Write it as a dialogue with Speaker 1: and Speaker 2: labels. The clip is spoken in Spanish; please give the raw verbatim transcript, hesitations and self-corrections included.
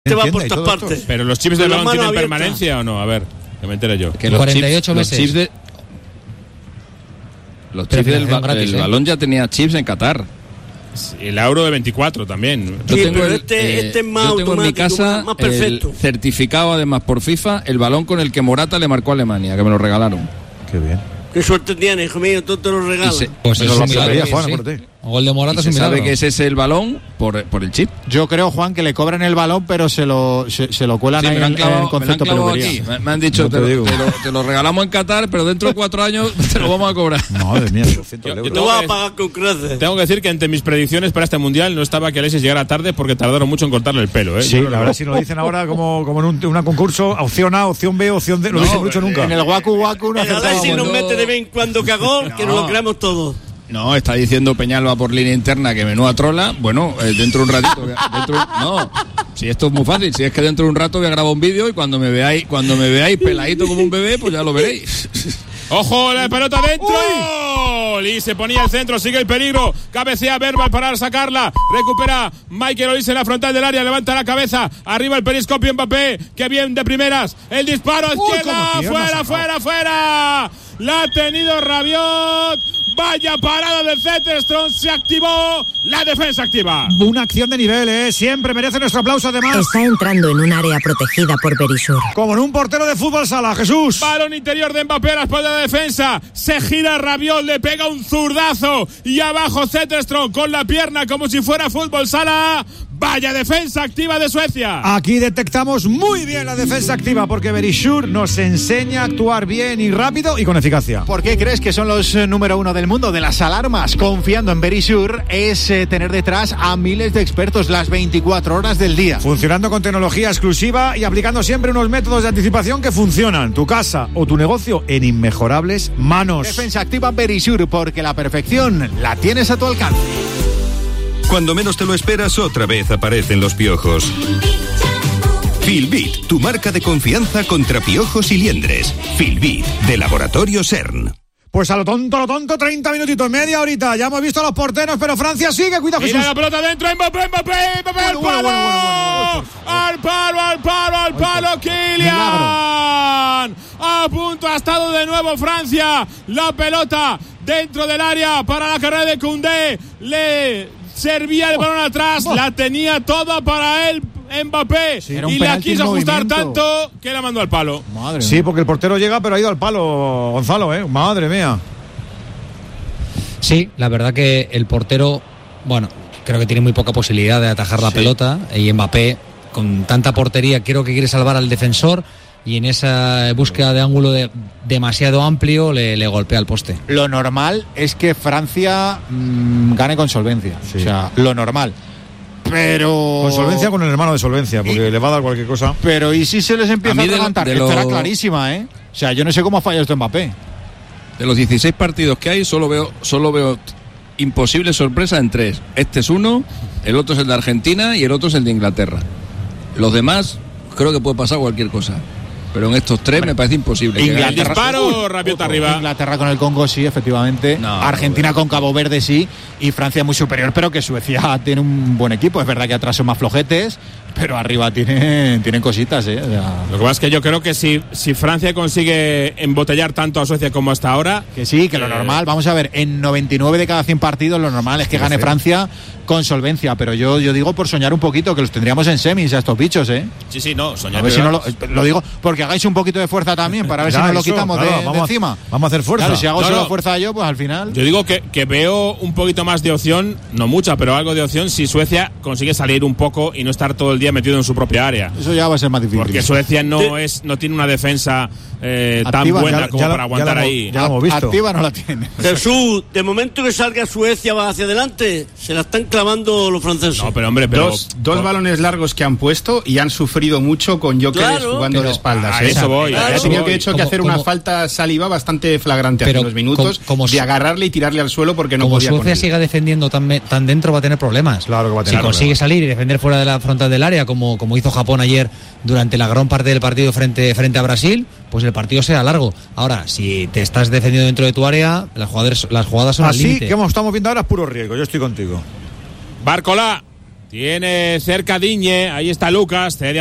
Speaker 1: Te va por todas partes.
Speaker 2: Pero los chips de balón tienen abiertas. Permanencia o no, a ver, que me entere yo.
Speaker 3: Que los cuarenta y ocho
Speaker 4: chips,
Speaker 3: meses.
Speaker 4: Los chips, de, los chips del ba- gratis, el ¿eh? balón ya tenía chips en Qatar.
Speaker 2: El Euro de veinticuatro también.
Speaker 1: Sí,
Speaker 4: Yo tengo
Speaker 1: pero
Speaker 4: el,
Speaker 1: este,
Speaker 4: eh,
Speaker 1: este es más
Speaker 4: yo tengo en mi casa
Speaker 1: más, más perfecto.
Speaker 4: El certificado además por FIFA, el balón con el que Morata le marcó a Alemania, que me lo regalaron.
Speaker 5: Qué bien.
Speaker 1: Qué suerte tienes, hijo mío, tú te lo regalas.
Speaker 4: Se,
Speaker 3: pues eso es un milagro,
Speaker 5: Juan,
Speaker 3: sí.
Speaker 5: por ti.
Speaker 3: Un gol de Morata es un
Speaker 4: se
Speaker 3: milagro.
Speaker 4: sabe que ese es el balón por, por el chip.
Speaker 6: Yo creo, Juan, que le cobran el balón, pero se lo, se, se lo cuelan
Speaker 4: Sí,
Speaker 6: ahí
Speaker 4: me lo han
Speaker 6: en,
Speaker 4: clavado,
Speaker 6: en el concepto
Speaker 4: me lo han clavado
Speaker 6: peluquería.
Speaker 4: aquí. Me, me han dicho,
Speaker 5: No
Speaker 4: te,
Speaker 5: te
Speaker 4: lo,
Speaker 5: digo.
Speaker 4: te, lo, te lo regalamos en Qatar, pero dentro de cuatro años te lo vamos a cobrar.
Speaker 5: Madre mía, doscientos
Speaker 2: Yo- yo
Speaker 5: euros.
Speaker 1: Te vas a pagar con creces.
Speaker 2: Tengo que decir que entre mis predicciones para este mundial no estaba que Alexis llegara tarde porque tardaron mucho en cortarle el pelo, ¿eh?
Speaker 5: Sí,
Speaker 2: Yo
Speaker 5: la
Speaker 2: no-
Speaker 5: verdad, si nos lo dicen ahora como, como en un una concurso, opción A, opción B, opción D, no, lo
Speaker 4: No,
Speaker 5: dicen mucho nunca.
Speaker 6: En el Waku Waku no
Speaker 1: A ver
Speaker 6: acertamos.
Speaker 1: si nos
Speaker 4: yo-
Speaker 1: mete de vez en cuando cagón, que nos lo creamos todos.
Speaker 4: No, está diciendo Peñalba por línea interna que menúa trola. Bueno, eh, dentro de un ratito. Dentro, no, si esto es muy fácil. Si es que dentro de un rato voy a grabar un vídeo y cuando me veáis, cuando me veáis peladito como un bebé, pues ya lo veréis.
Speaker 2: ¡Ojo! La pelota dentro. Y se ponía el centro, sigue el peligro. Cabecea Verbal para sacarla. Recupera Michael Olise en la frontal del área. Levanta la cabeza. Arriba el periscopio Mbappé. Que bien de primeras. El disparo a izquierda.
Speaker 5: cómo tierna,
Speaker 2: Fuera, fuera, fuera. La ha tenido Rabiot. Vaya parada de Zetterstrom. Se activó. La defensa activa.
Speaker 5: Una acción de nivel, ¿eh? Siempre merece nuestro aplauso, además.
Speaker 7: Está entrando en un área protegida por Berisur.
Speaker 5: Como en un portero de fútbol sala, Jesús.
Speaker 2: Balón interior de Mbappé a la espalda de defensa. Se gira Rabiot, le pega un zurdazo. Y abajo Zetterstrom con la pierna como si fuera fútbol sala. Vaya defensa activa de Suecia.
Speaker 5: Aquí detectamos muy bien la defensa activa porque Berisur nos enseña a actuar bien y rápido y con eficacia.
Speaker 6: ¿Por qué crees que son los eh, número uno del mundo de las alarmas? Confiando en Berisur es eh, tener detrás a miles de expertos las veinticuatro horas del día.
Speaker 5: Funcionando con tecnología exclusiva y aplicando siempre unos métodos de anticipación que funcionan. Tu casa o tu negocio en inmejorables manos.
Speaker 6: Defensa activa Berisur, porque la perfección la tienes a tu alcance.
Speaker 8: Cuando menos te lo esperas, otra vez aparecen los piojos. Filbit, tu marca de confianza contra piojos y liendres. Filbit, de Laboratorio CERN.
Speaker 5: Pues a lo tonto, a lo tonto, treinta minutitos, media horita. Ya hemos visto a los porteros, pero Francia sigue. Cuidado,
Speaker 2: Mira
Speaker 5: Jesús.
Speaker 2: la pelota dentro, Mbappé, Mbappé, Mbappé, al
Speaker 5: Bueno,
Speaker 2: palo,
Speaker 5: bueno, bueno, bueno, bueno,
Speaker 2: al palo, al palo, al palo, Kylian. A punto ha estado de nuevo Francia. La pelota dentro del área para la carrera de Koundé. Le servía el balón atrás, la tenía toda para él Mbappé
Speaker 6: Sí, era un
Speaker 2: y la
Speaker 6: penalti
Speaker 2: quiso
Speaker 6: en
Speaker 2: ajustar
Speaker 6: movimiento.
Speaker 2: tanto que la mandó al palo.
Speaker 6: Madre
Speaker 5: Sí, porque el portero llega, pero ha ido al palo, Gonzalo, ¿eh? Madre mía.
Speaker 3: Sí, la verdad que el portero, bueno, creo que tiene muy poca posibilidad de atajar la
Speaker 6: Sí.
Speaker 3: pelota. Y Mbappé, con tanta portería, creo que quiere salvar al defensor. Y en esa búsqueda de ángulo de, demasiado amplio le, le golpea el poste.
Speaker 6: Lo normal es que Francia mmm, gane con solvencia.
Speaker 5: Sí.
Speaker 6: O sea, lo normal. Pero.
Speaker 5: Con solvencia, con el hermano de solvencia, porque le va a dar cualquier cosa.
Speaker 6: Pero ¿y si se les empieza
Speaker 4: A
Speaker 6: a,
Speaker 4: mí de lo-
Speaker 6: atragantar?
Speaker 4: de
Speaker 6: Esto
Speaker 4: lo-
Speaker 6: era clarísima, ¿eh? O sea, yo no sé cómo ha fallado esto Mbappé.
Speaker 4: De los dieciséis partidos que hay, solo veo, solo veo imposible sorpresa en tres. Este es uno, el otro es el de Argentina y el otro es el de Inglaterra. Los demás, creo que puede pasar cualquier cosa. Pero en estos tres me parece imposible. que
Speaker 2: El
Speaker 4: gane.
Speaker 2: disparo, Rabiot arriba.
Speaker 6: Inglaterra con el Congo sí, efectivamente.
Speaker 4: No,
Speaker 6: Argentina
Speaker 4: no, no.
Speaker 6: con Cabo Verde sí. Y Francia muy superior, pero que Suecia tiene un buen equipo. Es verdad que atrás son más flojetes, pero arriba tienen, tienen cositas, ¿eh? O sea,
Speaker 2: Lo que pasa es que yo creo que si, si Francia consigue embotellar tanto a Suecia como hasta ahora,
Speaker 6: que sí, que lo
Speaker 2: Eh,
Speaker 6: normal, vamos a ver, en noventa y nueve de cada cien partidos lo normal es que gane Francia con solvencia, pero yo, yo digo por soñar un poquito que los tendríamos en semis a estos bichos, ¿eh?
Speaker 2: sí, sí, no,
Speaker 6: A
Speaker 2: soñar.
Speaker 6: ver si no lo, lo digo porque hagáis un poquito de fuerza también, para ver
Speaker 5: Ya,
Speaker 6: si nos lo
Speaker 5: eso,
Speaker 6: quitamos
Speaker 5: claro,
Speaker 6: de,
Speaker 5: vamos
Speaker 6: de
Speaker 5: a-
Speaker 6: encima.
Speaker 5: vamos a hacer fuerza.
Speaker 6: Claro, si hago
Speaker 2: No,
Speaker 6: solo
Speaker 2: no.
Speaker 6: fuerza yo, pues al final.
Speaker 2: Yo digo que, que veo un poquito más de opción, no mucha, pero algo de opción si Suecia consigue salir un poco y no estar todo el día metido en su propia área.
Speaker 6: Eso ya va a ser más difícil.
Speaker 2: Porque Suecia no es no tiene una defensa eh, tan
Speaker 6: Activa,
Speaker 2: buena
Speaker 5: ya-
Speaker 2: como
Speaker 5: ya la-
Speaker 2: para
Speaker 5: ya
Speaker 2: aguantar
Speaker 5: la hemos-
Speaker 2: ahí.
Speaker 5: ya la hemos visto.
Speaker 6: Activa no la tiene.
Speaker 1: Jesús, de momento que salga Suecia va hacia adelante, se la están clavando los franceses.
Speaker 2: No, pero hombre, pero
Speaker 9: Dos, dos balones largos que han puesto y han sufrido mucho con Gyökeres
Speaker 1: Claro.
Speaker 9: jugando
Speaker 3: Pero
Speaker 9: de espaldas.
Speaker 2: a
Speaker 9: ¿eh?
Speaker 2: eso voy,
Speaker 1: a
Speaker 9: Ha
Speaker 1: eso
Speaker 9: tenido
Speaker 2: voy.
Speaker 9: que, hecho que
Speaker 3: Como-
Speaker 9: hacer una
Speaker 3: como-
Speaker 9: falta saliva bastante flagrante hace
Speaker 3: Pero
Speaker 9: unos minutos
Speaker 3: como- como
Speaker 9: de
Speaker 3: su-
Speaker 9: agarrarle y tirarle al suelo porque no
Speaker 3: Como
Speaker 9: podía con
Speaker 3: Suecia
Speaker 9: él.
Speaker 3: siga defendiendo tan, me- tan dentro va a tener problemas.
Speaker 5: Claro que va a tener
Speaker 3: Si consigue
Speaker 5: problemas.
Speaker 3: salir y defender fuera de la frontal del área, como, como hizo Japón ayer durante la gran parte del partido frente, frente a Brasil, pues el partido será largo. Ahora, si te estás defendiendo dentro de tu área, las jugadas, las jugadas son al
Speaker 5: Así
Speaker 3: límite.
Speaker 5: que como estamos viendo ahora es puro riesgo. Yo estoy contigo.
Speaker 2: Barcola Tiene cerca Diñe. Ahí está Lucas. Cede